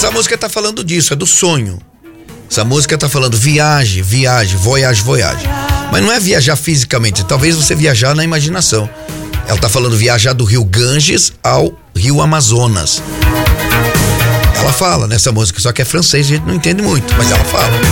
Essa música tá falando disso, é do sonho. Essa música tá falando viaje, voyage. Mas não é viajar fisicamente, talvez você viajar na imaginação. Ela tá falando viajar do rio Ganges ao rio Amazonas. Ela fala nessa música, só que é francês, a gente não entende muito, mas ela fala.